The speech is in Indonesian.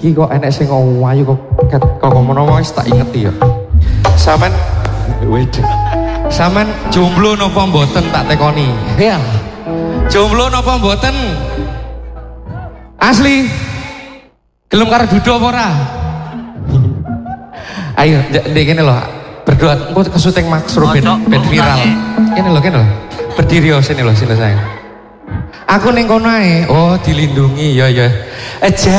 iki kok enek sing ayu kok ngomong wis tak ingeti ya. Sampean Sampean jomblo napa mboten tak tekoni? Iya. Jomblo napa mboten? Asli. Gelem karo dudu apa ora? Ayo, ndek kene lho. Berdoa engko ke syuting Max Ruben ben viral. Kene lho. Berdiri yo sini lho sayang. Aku ning kono ae. Oh, dilindungi ya.